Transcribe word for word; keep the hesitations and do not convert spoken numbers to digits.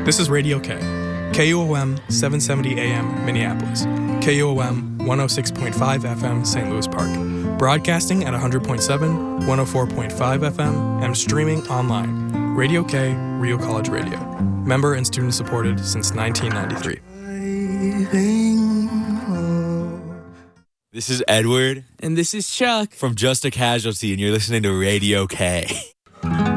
This is Radio K, K U O M seven seventy A M Minneapolis, K U O M one oh six point five F M Saint Louis Park, broadcasting at one hundred point seven, one oh four point five F M, and streaming online. Radio K, Real College Radio. Member and student supported since nineteen ninety-three. This is Edward. And this is Chuck. From Just a Casualty, and you're listening to Radio K.